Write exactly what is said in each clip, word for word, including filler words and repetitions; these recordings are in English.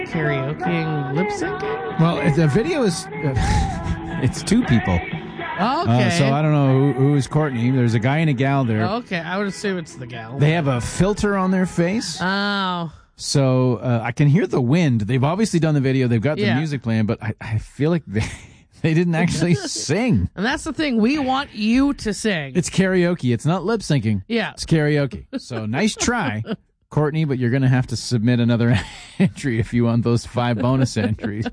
Karaoke lip syncing? Well, the video is, uh, it's two people. Okay. Uh, so I don't know who, who is Courtney. There's a guy and a gal there. Okay, I would assume it's the gal. They have a filter on their face. Oh. So uh, I can hear the wind. They've obviously done the video. They've got the Yeah. music playing, but I, I feel like they, they didn't actually sing. And that's the thing. We want you to sing. It's karaoke. It's not lip syncing. Yeah. It's karaoke. So nice try, Courtney, but you're going to have to submit another entry if you want those five bonus entries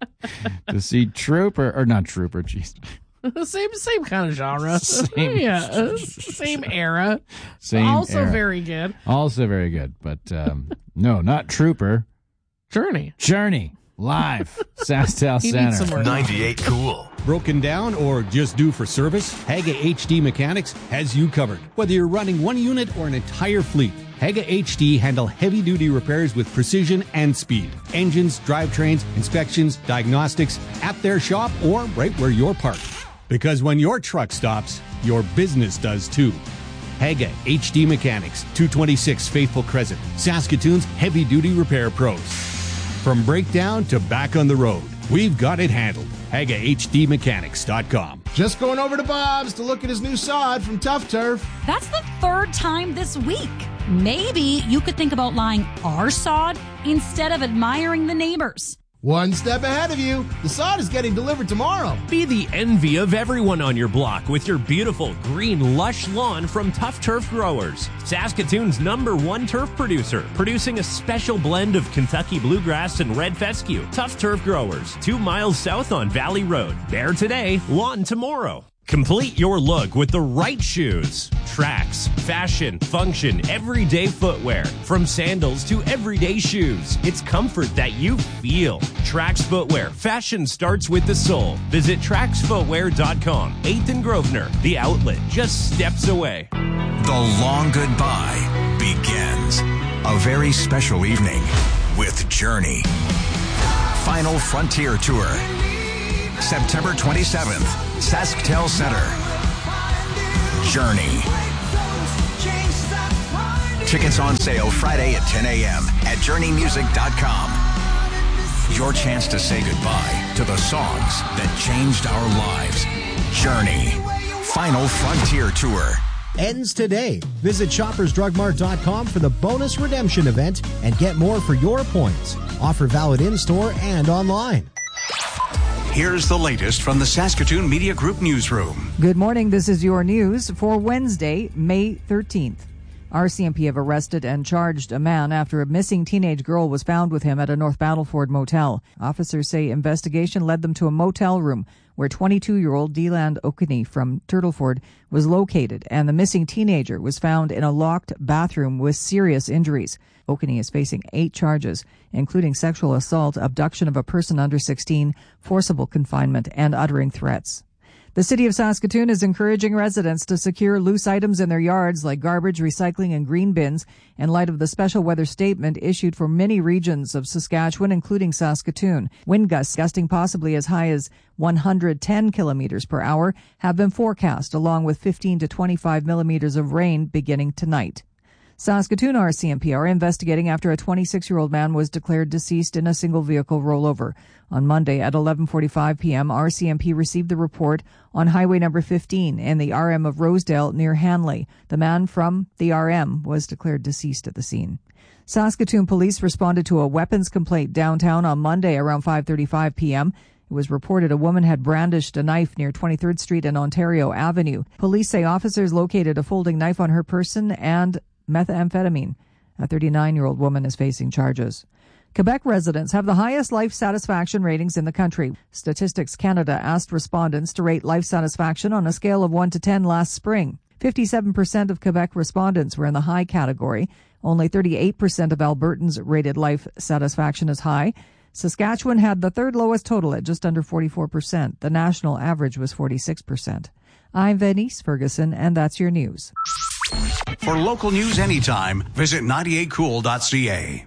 to see Trooper, or not Trooper, jeez. same same kind of genre. Same. yeah. uh, Same era. Same Also era. very good. Also very good, but um, no, not Trooper. Journey. Journey, live, SaskTel He needs some Center. work. ninety-eight Cool. Broken down or just due for service? Haga H D Mechanics has you covered. Whether you're running one unit or an entire fleet, Haga H D handle heavy-duty repairs with precision and speed. Engines, drivetrains, inspections, diagnostics, at their shop or right where you're parked. Because when your truck stops, your business does too. Haga H D Mechanics, two twenty-six Faithful Crescent, Saskatoon's heavy-duty repair pros. From breakdown to back on the road, we've got it handled. Haga H D Mechanics dot com. Just going over to Bob's to look at his new sod from Tough Turf. That's the third time this week. Maybe you could think about lying our sod instead of admiring the neighbors. One step ahead of you. The sod is getting delivered tomorrow. Be the envy of everyone on your block with your beautiful green, lush lawn from Tough Turf Growers. Saskatoon's number one turf producer, producing a special blend of Kentucky bluegrass and red fescue. Tough Turf Growers, two miles south on Valley Road. Bare today, lawn tomorrow. Complete your look with the right shoes. Tracks, fashion, function, everyday footwear. From sandals to everyday shoes. It's comfort that you feel. Trax Footwear. Fashion starts with the sole. Visit Trax Footwear dot com. eighth and Grosvenor. The outlet just steps away. The long goodbye begins. A very special evening with Journey. Final Frontier Tour. September twenty-seventh, SaskTel Center. Journey. Tickets on sale Friday at ten a.m. at journey music dot com. Your chance to say goodbye to the songs that changed our lives. Journey. Final Frontier Tour. Ends today. Visit shoppers drug mart dot com for the bonus redemption event and get more for your points. Offer valid in-store and online. Here's the latest from the Saskatoon Media Group newsroom. Good morning. This is your news for Wednesday, May thirteenth. R C M P have arrested and charged a man after a missing teenage girl was found with him at a North Battleford motel. Officers say investigation led them to a motel room where twenty-two-year-old Deland Okini from Turtleford was located, and the missing teenager was found in a locked bathroom with serious injuries. Okini is facing eight charges, including sexual assault, abduction of a person under sixteen, forcible confinement, and uttering threats. The City of Saskatoon is encouraging residents to secure loose items in their yards like garbage, recycling, and green bins in light of the special weather statement issued for many regions of Saskatchewan, including Saskatoon. Wind gusts gusting possibly as high as one hundred ten kilometers per hour have been forecast, along with fifteen to twenty-five millimeters of rain beginning tonight. Saskatoon R C M P are investigating after a twenty-six-year-old man was declared deceased in a single-vehicle rollover. On Monday at eleven forty-five p.m., R C M P received the report on Highway number fifteen in the R M of Rosedale near Hanley. The man from the R M was declared deceased at the scene. Saskatoon police responded to a weapons complaint downtown on Monday around five thirty-five p.m. It was reported a woman had brandished a knife near twenty-third Street and Ontario Avenue. Police say officers located a folding knife on her person and methamphetamine. A thirty-nine-year-old woman is facing charges. Quebec residents have the highest life satisfaction ratings in the country. Statistics Canada asked respondents to rate life satisfaction on a scale of one to ten last spring. fifty-seven percent of Quebec respondents were in the high category. Only thirty-eight percent of Albertans rated life satisfaction as high. Saskatchewan had the third lowest total at just under forty-four percent. The national average was forty-six percent. I'm Venice Ferguson, and that's your news. For local news anytime, visit ninety-eight cool dot c a.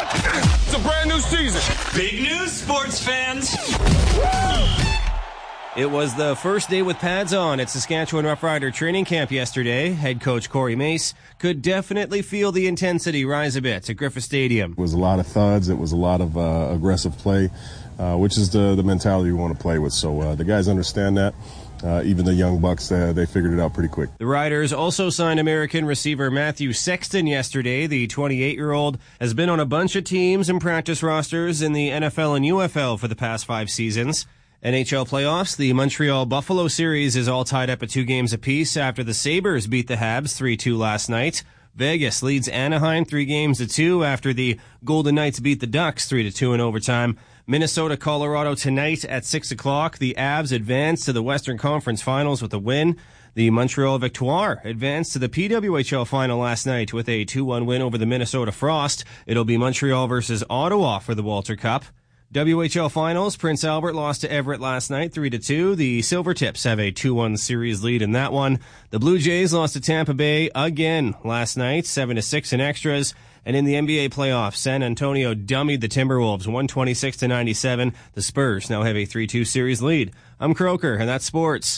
It's a brand new season. Big news, sports fans. It was the first day with pads on at Saskatchewan Roughrider training camp yesterday. Head coach Corey Mace could definitely feel the intensity rise a bit at Griffith Stadium. It was a lot of thuds. It was a lot of uh, aggressive play, uh, which is the, the mentality we want to play with. So uh, the guys understand that. Uh, even the young bucks, uh, they figured it out pretty quick. The Riders also signed American receiver Matthew Sexton yesterday. The twenty-eight-year-old has been on a bunch of teams and practice rosters in the N F L and U F L for the past five seasons. N H L playoffs, the Montreal-Buffalo series is all tied up at two games apiece after the Sabres beat the Habs three two last night. Vegas leads Anaheim three games to two after the Golden Knights beat the Ducks three to two in overtime. Minnesota, Colorado tonight at six o'clock. The Avs advance to the Western Conference Finals with a win. The Montreal Victoire advanced to the P W H L final last night with a two one win over the Minnesota Frost. It'll be Montreal versus Ottawa for the Walter Cup. W H L Finals, Prince Albert lost to Everett last night, three to two. The Silvertips have a two one series lead in that one. The Blue Jays lost to Tampa Bay again last night, seven to six in extras. And in the N B A playoffs, San Antonio dummied the Timberwolves, one twenty-six to ninety-seven. The Spurs now have a three two series lead. I'm Croker, and that's sports.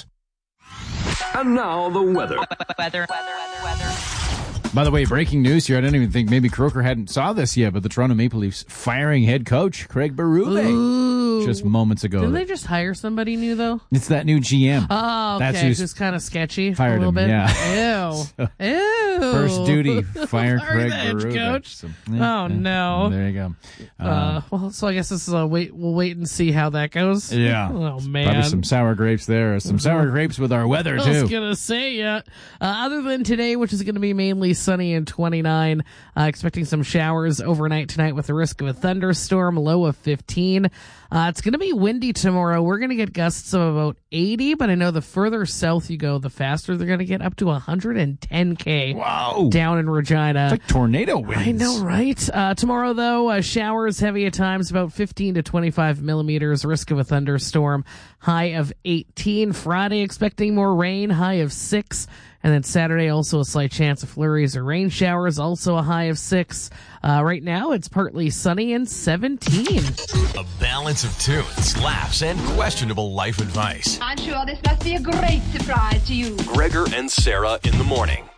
And now the weather. Weather, weather, weather, weather. By the way, breaking news here. I didn't even think maybe Croker hadn't saw this yet, but the Toronto Maple Leafs firing head coach Craig Berube Ooh. just moments ago. Didn't they just hire somebody new, though? It's that new G M. Oh, okay. That's who's who's kind of sketchy fired a little him, bit. yeah. Ew. So, Ew. first duty, fire Fire Craig the head Berube. coach. So, Oh, no. There you go. Uh, Uh, well, so I guess this is a wait. We'll wait and see how that goes. yeah. Oh man. Probably some sour grapes there. Some sour grapes with our weather, I was too. gonna say, yeah. Uh, other than today, which is going to be mainly sunny and twenty-nine, uh, expecting some showers overnight tonight with the risk of a thunderstorm, low of fifteen. Uh, it's going to be windy tomorrow. We're going to get gusts of about eighty, but I know the further south you go, the faster they're going to get, up to one hundred ten K. Wow. Down in Regina. It's like tornado winds. I know, right? Uh, tomorrow, though, uh, showers heavy at times, about fifteen to twenty-five millimeters, risk of a thunderstorm, high of eighteen. Friday, expecting more rain, high of six. And then Saturday, also a slight chance of flurries or rain showers, also a high of six. Uh, right now, it's partly sunny and seventeen. A balance of tunes, laughs, and questionable life advice. I'm sure this must be a great surprise to you. Gregor and Sarah in the morning.